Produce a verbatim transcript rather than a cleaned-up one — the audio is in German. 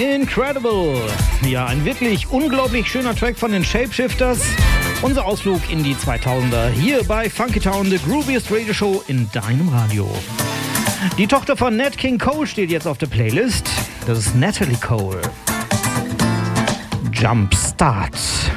Incredible. Ja, ein wirklich unglaublich schöner Track von den Shapeshifters. Unser Ausflug in die zweitausender hier bei Funky Town, the grooviest Radio Show in deinem Radio. Die Tochter von Nat King Cole steht jetzt auf der Playlist. Das ist Natalie Cole. Jumpstart.